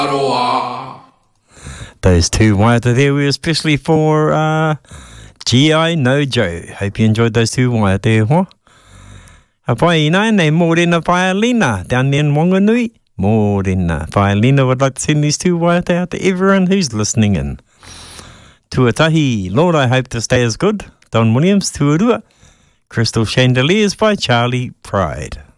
Those two waiata there were especially for G.I. No Joe. Hope you enjoyed those two waiata there, huh? Pai ina nei Morena Violina down there in Wanganui. Morena Violina would like to send these two waiata out to everyone who's listening in. Tuatahi, Lord, I hope this day is good. Don Williams, Tuarua. Crystal Chandeliers by Charlie Pride.